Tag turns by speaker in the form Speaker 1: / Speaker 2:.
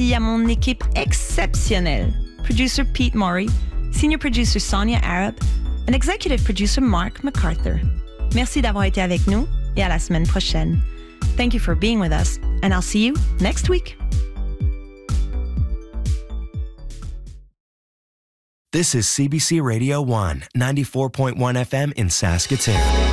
Speaker 1: merci à mon équipe exceptionnelle. Producer Pete Maury, Senior Producer Sonia Arab, and Executive Producer Mark MacArthur. Merci d'avoir été avec nous et à la semaine prochaine. Thank you for being with us, and I'll see you next week.
Speaker 2: This is CBC Radio 1, 94.1 FM in Saskatoon.